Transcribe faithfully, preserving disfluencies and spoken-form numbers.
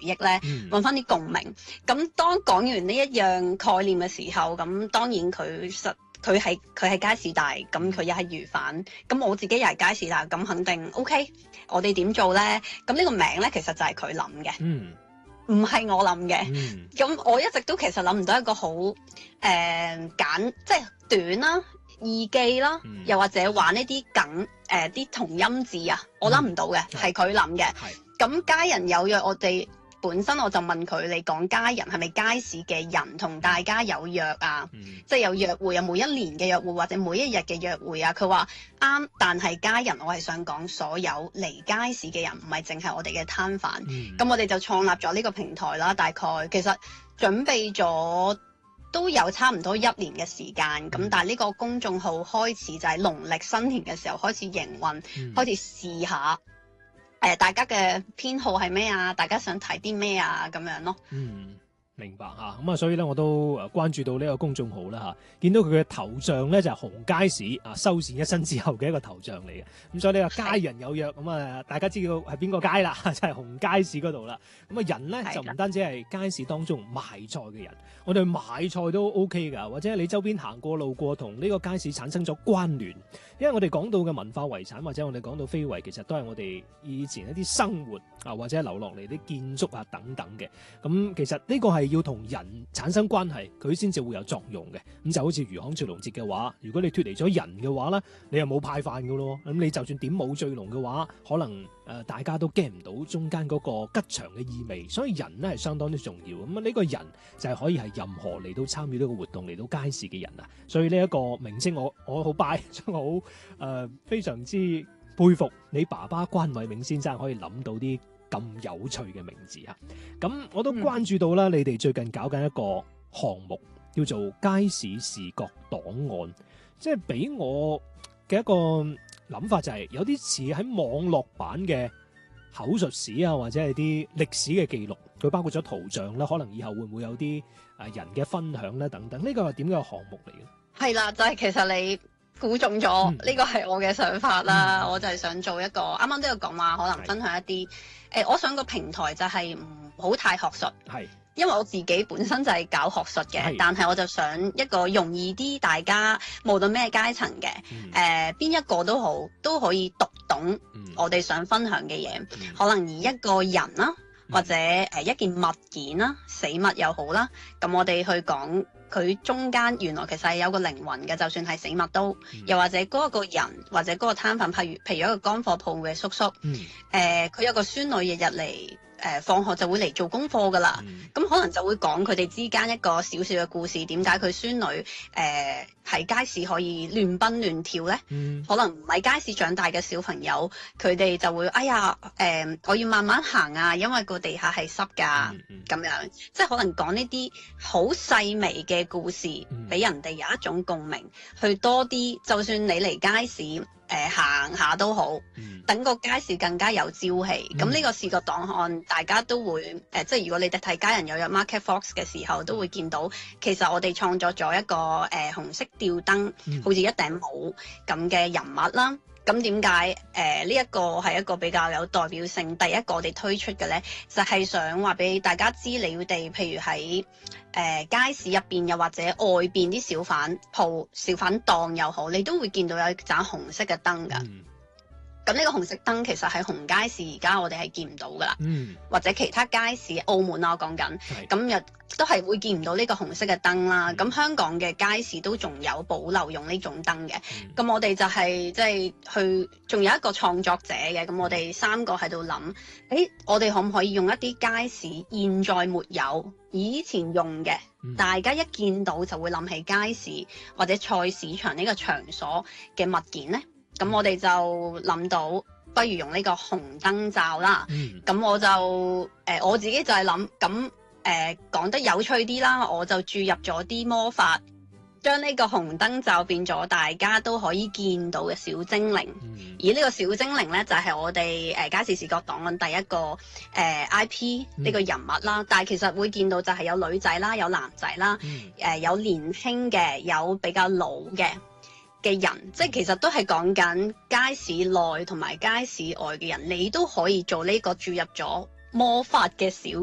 憶咧，揾翻啲共鳴。咁當講完呢一樣概念嘅時候，咁當然佢實佢係佢係街市大，咁佢又係魚販，咁我自己又係街市大，咁肯定 OK。我哋點做咧？咁呢個名咧其實就係佢諗嘅。 嗯。 唔係我諗嘅，咁、 嗯、 我一直都其實諗唔到一個好誒、呃、簡，即係短啦、易記啦， 嗯、 又或者玩呢啲梗誒啲同音字啊，我諗唔到嘅，係佢諗嘅。咁家人有約，我哋本身我就問佢：你講家人係咪街市嘅人同大家有約啊？嗯、即係有約會啊，每一年嘅約會或者每一日嘅約會啊？佢話啱，但係家人我係想講所有嚟街市嘅人，唔係淨係我哋嘅攤販。咁、嗯、我哋就創立咗呢個平台啦。大概其實準備咗都有差唔多一年嘅時間。咁、嗯、但係呢個公眾號開始就係農曆新年嘅時候開始營運，嗯、開始試下。誒、呃，大家嘅偏好係咩啊？大家想睇啲咩啊？咁樣咯。 嗯，明白嚇。咁啊，所以咧我都誒關注到呢個公眾號啦嚇，見到佢嘅頭像咧就係、是、紅街市啊，修繕一新之後嘅一個頭像嚟嘅。咁所以呢個家人有約，咁啊大家知道係邊個街啦，就係、是、紅街市嗰度啦。咁啊人咧就唔單止係街市當中賣菜嘅人，我哋買菜都 OK 㗎，或者你周邊行過路過同呢個街市產生咗關聯。因為我哋講到嘅文化遺產，或者我哋講到非遺，其實都係我哋以前一啲生活啊，或者留落嚟啲建築啊等等嘅。咁其實呢個係要同人產生關係，佢先至會有作用嘅。咁就好似魚行醉龍節嘅話，如果你脫離咗人嘅話咧，你又冇派飯㗎咯。咁你就算點舞醉龍嘅話，可能誒、呃、大家都驚唔到中間嗰個吉祥嘅意味。所以人咧係相當之重要。咁啊呢個人就係可以係任何嚟到參與呢個活動嚟到街市嘅人啊。所以呢一個名稱我我好 buy，我好。誒、呃，非常之佩服你爸爸關偉銘先生可以諗到啲咁有趣嘅名字啊！咁我都關注到啦，嗯、你哋最近搞緊一個項目叫做街市視覺檔案，即係俾我嘅一個諗法就係、是、有啲似喺網絡版嘅口述史啊，或者係啲歷史嘅記錄，佢包括咗圖像啦，可能以後會唔會有啲誒人嘅分享咧等等，呢、這個係點樣嘅項目嚟嘅？係啦，就係、是、其實你。估中咗，呢個係我嘅想法啦。嗯、我就係想做一個，啱啱都有講話，可能分享一啲。誒、呃，我想個平台就係唔好太學術，係，因為我自己本身就係搞學術嘅，但係我就想一個容易啲，大家無論咩階層嘅，誒、嗯，邊、呃、一個都好，都可以讀懂我哋想分享嘅嘢。嗯、可能以一個人啦，或者誒一件物件啦，死物又好啦，咁我哋去講。佢中間原來其實係有個靈魂嘅，就算係死物都，嗯、又或者嗰個人或者嗰個攤販，譬如譬如一個乾貨鋪嘅叔叔，誒佢、嗯呃、有個孫女日日嚟誒放學就會嚟做功課㗎啦，咁、嗯、可能就會講佢哋之間一個小小嘅故事，點解佢孫女誒喺、呃、街市可以亂奔亂跳咧？嗯、可能唔係街市長大嘅小朋友，佢哋就會哎呀誒、呃，我要慢慢行啊，因為個地下係濕㗎，咁、嗯嗯、樣即係可能講呢啲好細微嘅故事俾、嗯、人哋有一種共鳴，去多啲，就算你嚟街市誒、呃、行下都好，嗯、等個街市更加有朝氣。咁呢、嗯、個視覺檔案，大家都會誒、呃，即係如果你哋睇家人有約 Market Fox 嘅時候，都會見到，其實我哋創作咗一個誒、呃、紅色吊燈，嗯、好似一頂帽咁嘅人物啦。咁點解誒呢一個係一個比較有代表性？第一個我哋推出嘅咧，就係、是、想話俾大家知，你哋譬如喺誒、呃、街市入邊，又或者外邊啲小販鋪、小販檔又好，你都會見到有一盞紅色嘅燈㗎。嗯咁呢個紅色燈其實喺紅街市而家我哋係見唔到噶啦，嗯、或者其他街市，澳門啊我講緊，咁又都係會見唔到呢個紅色嘅燈啦。咁、嗯、香港嘅街市都仲有保留用呢種燈嘅。咁、嗯、我哋就係即係去，仲有一個創作者嘅。咁我哋三個喺度諗，誒，我哋可唔可以用一啲街市現在沒有，以前用嘅，嗯、大家一見到就會諗起街市或者菜市場呢個場所嘅物件呢？咁我哋就諗到，不如用呢個紅燈罩啦。咁、嗯、我就誒、呃、我自己就係諗，咁誒講得有趣啲啦，我就注入咗啲魔法，將呢個紅燈罩變咗大家都可以見到嘅小精靈。嗯、而呢個小精靈呢，就係、是、我哋誒街市視覺檔案第一個誒、呃、I P 呢個人物啦。嗯、但係其實會見到就係有女仔啦，有男仔啦，誒、嗯呃、有年輕嘅，有比較老嘅。嘅人，即係其實都係講緊街市內同埋街市外嘅人，你都可以做呢個注入咗魔法嘅小